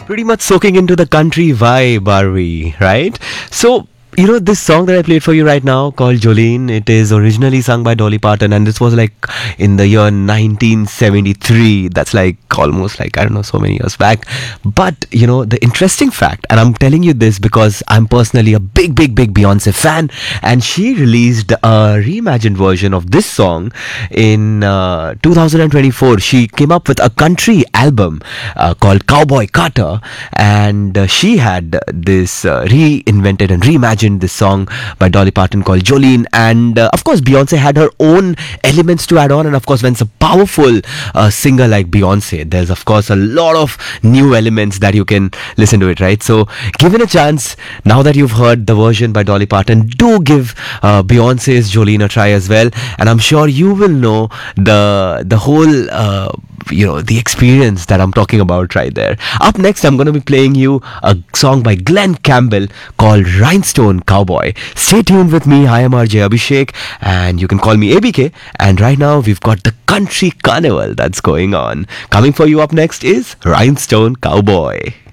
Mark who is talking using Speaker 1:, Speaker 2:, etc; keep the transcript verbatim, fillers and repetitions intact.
Speaker 1: Pretty much soaking into the country vibe, are we? Right? So, you know, this song that I played for you right now called Jolene, it is originally sung by Dolly Parton, and this was like in the year nineteen seventy-three. That's like almost like, I don't know, so many years back. But, you know, the interesting fact, and I'm telling you this because I'm personally a big, big, big Beyonce fan, and she released a reimagined version of this song in uh, two thousand twenty-four. She came up with a country album uh, called Cowboy Carter, and uh, she had this uh, reinvented and reimagined this song by Dolly Parton called Jolene. And uh, of course, Beyonce had her own elements to add on. And of course, when it's a powerful uh, singer like Beyonce, there's of course a lot of new elements that you can listen to it, right? So, given a chance, now that you've heard the version by Dolly Parton, do give uh, Beyonce's Jolene a try as well. And I'm sure you will know the the whole uh, you know, the experience that I'm talking about right there. Up next, I'm going to be playing you a song by Glenn Campbell called Rhinestone Cowboy. Stay tuned with me. I am R J Abhishek, and you can call me A B K. And right now, we've got the country carnival that's going on. Coming for you up next is Rhinestone Cowboy.